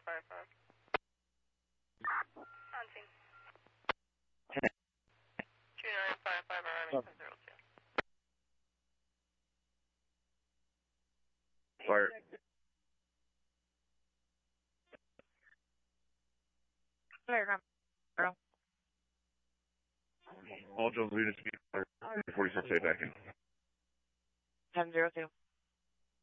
555. On scene. 2955 Army 1002. Fire. Fire, girl. All Jones units be 46 back in. 1002.